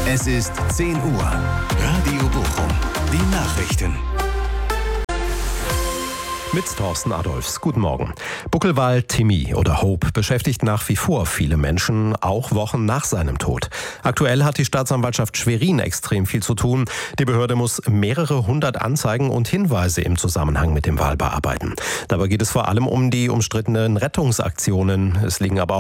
Es ist 10 Uhr. Radio Bochum. Die Nachrichten. Mit Thorsten Adolfs. Guten Morgen. Buckelwal Timmy oder Hope beschäftigt nach wie vor viele Menschen, auch Wochen nach seinem Tod. Aktuell hat die Staatsanwaltschaft Schwerin extrem viel zu tun. Die Behörde muss mehrere hundert Anzeigen und Hinweise im Zusammenhang mit dem Wal bearbeiten. Dabei geht es vor allem um die umstrittenen Rettungsaktionen. Es liegen aber